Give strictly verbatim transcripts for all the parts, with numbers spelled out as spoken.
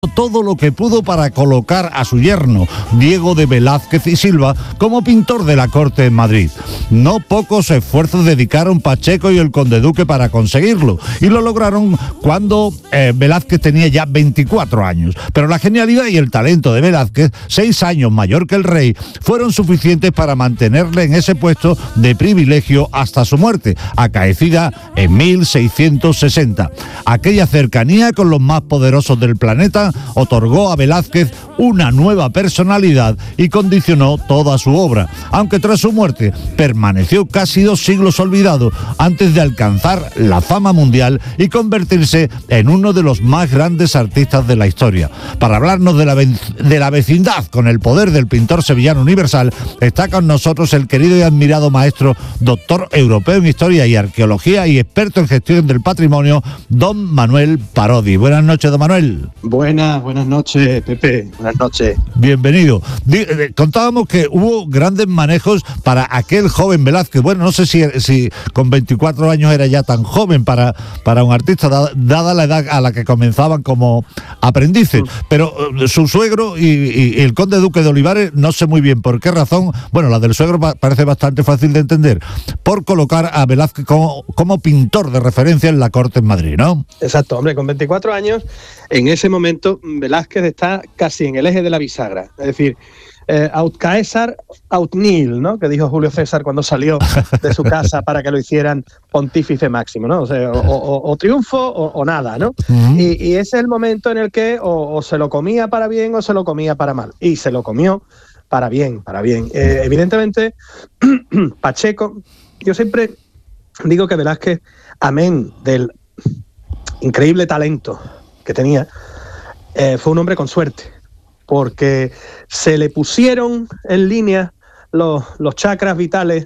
todo lo que pudo para colocar a su yerno, Diego de Velázquez y Silva, como pintor de la corte en Madrid. No pocos esfuerzos dedicaron Pacheco y el conde duque para conseguirlo, y lo lograron cuando eh, Velázquez tenía ya veinticuatro años. Pero la genialidad y el talento de Velázquez, seis años mayor que el rey, fueron suficientes para mantenerle en ese puesto de privilegio hasta su muerte, acaecida en mil seiscientos sesenta. Aquella cercanía con los más poderosos del planeta otorgó a Velázquez una nueva personalidad y condicionó toda su obra, aunque tras su muerte permaneció casi dos siglos olvidado antes de alcanzar la fama mundial y convertirse en uno de los más grandes artistas de la historia. Para hablarnos de la, de la vecindad con el poder del pintor sevillano universal, está con nosotros el querido y admirado maestro, doctor europeo en Historia y Arqueología y experto en gestión del patrimonio, don Manuel Parodi. Buenas noches, don Manuel. Buenas, buenas noches, Pepe. Buenas noches. Bienvenido. Contábamos que hubo grandes manejos para aquel joven Velázquez. Bueno, no sé si, si con veinticuatro años era ya tan joven para, para un artista, dada la edad a la que comenzaban como aprendices. Pero su suegro y, y, y el conde duque de Olivares, no sé muy bien por qué razón, bueno, la del suegro parece bastante fácil de entender, por colocar a Velázquez como, como pintor de referencia en la corte en Madrid, ¿no? Exacto, hombre, con veinticuatro años, en ese momento Velázquez está casi en el eje de la bisagra, es decir, eh, aut Caesar, aut nihil, ¿no? Que dijo Julio César cuando salió de su casa para que lo hicieran pontífice máximo, ¿no? O sea, o, o, o triunfo o, o nada, ¿no? Uh-huh. y, y ese es el momento en el que o, o se lo comía para bien o se lo comía para mal, y se lo comió para bien, para bien. Eh, evidentemente, Pacheco, yo siempre digo que Velázquez, amén del increíble talento que tenía, eh, fue un hombre con suerte, porque se le pusieron en línea los, los chakras vitales,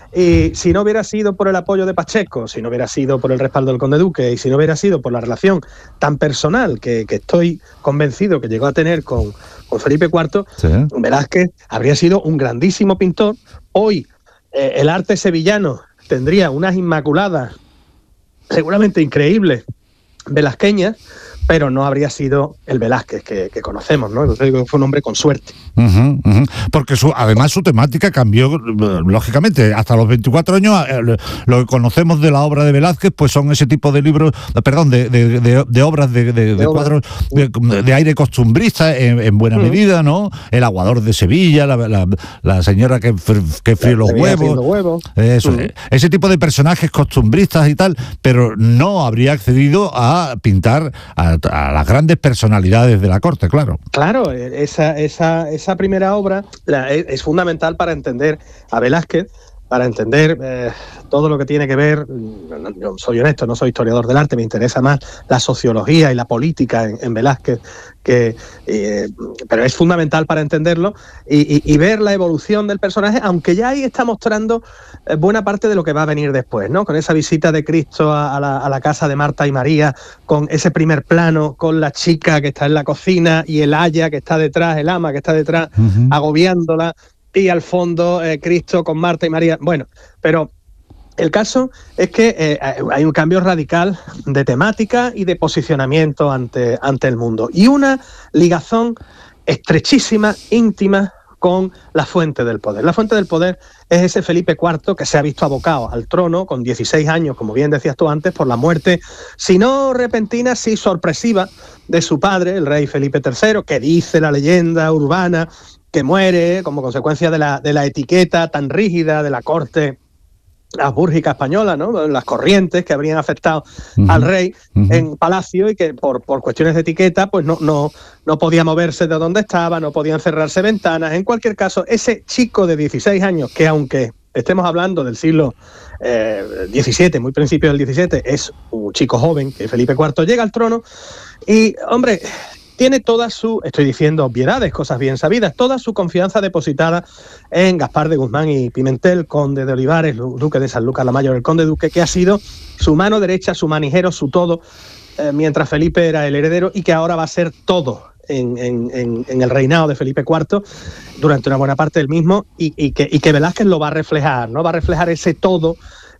y si no hubiera sido por el apoyo de Pacheco, si no hubiera sido por el respaldo del conde duque, y si no hubiera sido por la relación tan personal que, que estoy convencido que llegó a tener con, con Felipe cuarto, ¿sí? Velázquez habría sido un grandísimo pintor. Hoy eh, el arte sevillano tendría unas inmaculadas seguramente increíbles velazqueñas, pero no habría sido el Velázquez que, que conocemos, ¿no? Entonces digo que fue un hombre con suerte. Uh-huh, uh-huh. Porque su, además su temática cambió, lógicamente, hasta los veinticuatro años. Eh, lo que conocemos de la obra de Velázquez, pues son ese tipo de libros, perdón, de, de, de, de obras, de, de, de, de cuadros de, de aire costumbrista, en, en buena uh-huh. medida, ¿no? El aguador de Sevilla, la, la, la señora que, que fríe los huevos, huevos. Eso, uh-huh. ese tipo de personajes costumbristas y tal, pero no habría accedido a pintar a a las grandes personalidades de la corte, claro. Claro, esa, esa, esa primera obra la, es, es fundamental para entender a Velázquez, para entender eh, todo lo que tiene que ver, yo soy honesto, no soy historiador del arte, me interesa más la sociología y la política en, en Velázquez, que, eh, pero es fundamental para entenderlo y, y, y ver la evolución del personaje, aunque ya ahí está mostrando eh, buena parte de lo que va a venir después, ¿no? Con esa visita de Cristo a, a, la, a la casa de Marta y María, con ese primer plano, con la chica que está en la cocina y el aya que está detrás, el ama que está detrás, uh-huh. agobiándola, y al fondo eh, Cristo con Marta y María. Bueno, pero el caso es que eh, hay un cambio radical de temática y de posicionamiento ante, ante el mundo. Y una ligazón estrechísima, íntima, con la fuente del poder. La fuente del poder es ese Felipe cuarto que se ha visto abocado al trono con dieciséis años, como bien decías tú antes, por la muerte, si no repentina, sí sorpresiva, de su padre, el rey Felipe tercero, que dice la leyenda urbana que muere como consecuencia de la, de la etiqueta tan rígida de la corte habsbúrgica española, ¿no? Las corrientes que habrían afectado uh-huh. al rey uh-huh. en palacio y que por, por cuestiones de etiqueta pues no, no, no podía moverse de donde estaba, no podían cerrarse ventanas. En cualquier caso, ese chico de dieciséis años, que aunque estemos hablando del siglo eh, diecisiete, muy principio del diecisiete, es un chico joven, que Felipe cuarto llega al trono y, hombre, tiene toda su, estoy diciendo obviedades, cosas bien sabidas, toda su confianza depositada en Gaspar de Guzmán y Pimentel, conde de Olivares, duque de Sanlúcar la Mayor, el conde duque, que ha sido su mano derecha, su manijero, su todo, eh, mientras Felipe era el heredero, y que ahora va a ser todo en, en, en, en el reinado de Felipe cuarto durante una buena parte del mismo, y, y, que, y que Velázquez lo va a reflejar, ¿no? Va a reflejar ese todo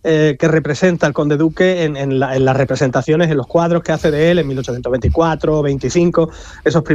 eh, que representa al conde duque en, en, la, en las representaciones, en los cuadros que hace de él en mil ochocientos veinticuatro, veinticinco, esos primeros